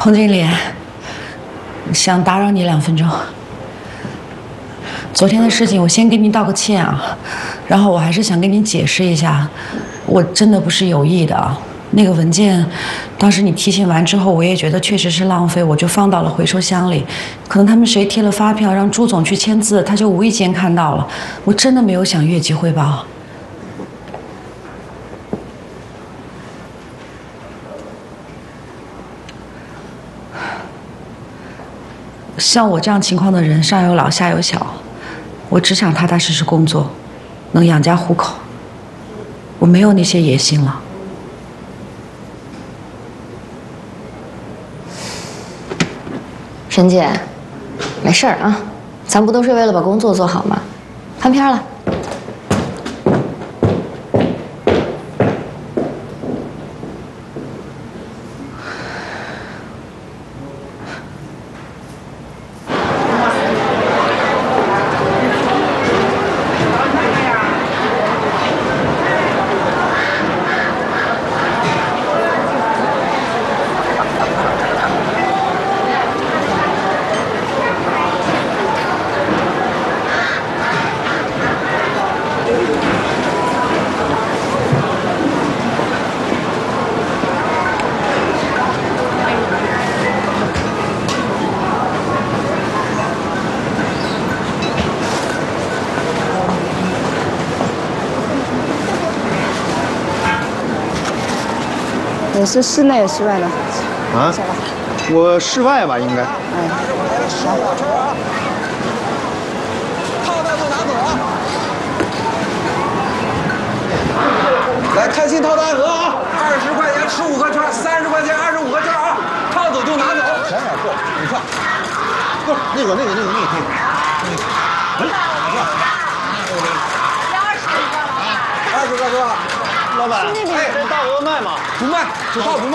彭经理，想打扰你2分钟。昨天的事情，我先跟您道个歉啊，然后我还是想跟您解释一下，我真的不是有意的啊。那个文件，当时你提醒完之后，我也觉得确实是浪费，我就放到了回收箱里。可能他们谁贴了发票让朱总去签字，他就无意间看到了。我真的没有想越级汇报。像我这样情况的人，上有老下有小，我只想踏踏实实工作，能养家糊口。我没有那些野心了。 沈姐，没事儿啊，咱不都是为了把工作做好吗？翻篇了。 你是室内室外的？ 啊，我室外吧，应该。 哎，行。 套袋都拿走啊！来，开心套单盒啊！20块钱15个圈，30块钱25个圈啊！套走就拿走。前面不，你看，不是那个可以，哎，20个哥， 老板，哎，这大鹅卖吗？ 不卖，只套不卖。